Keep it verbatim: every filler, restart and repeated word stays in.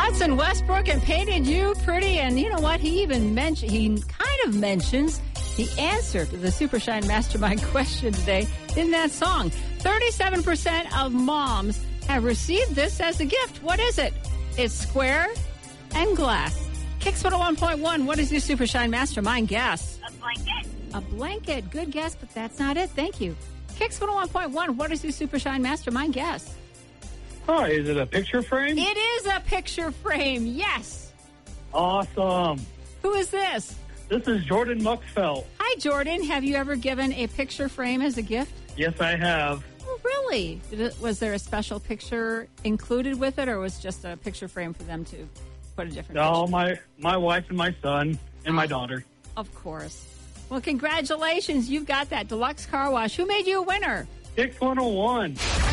Hudson Westbrook and Painted You Pretty. And you know what? He even mentioned, he kind of mentions the answer to the Super Shine Mastermind question today in that song. thirty-seven percent of moms have received this as a gift. What is it? It's square and glass. Kicks one oh one point one. What is your Super Shine Mastermind guess? A blanket. A blanket. Good guess, but that's not it. Thank you. Kicks one oh one point one. What is your Super Shine Mastermind guess? Oh, is it a picture frame? It is a picture frame. Yes. Awesome. Who is this? This is Jordan Muxfelt. Hi, Jordan. Have you ever given a picture frame as a gift? Yes, I have. Oh, really? Did it, was there a special picture included with it, or was it just a picture frame for them to put a different No, picture? my, my wife and my son and my daughter. Of course. Well, congratulations. You've got that deluxe car wash. Who made you a winner? Kicks one oh one.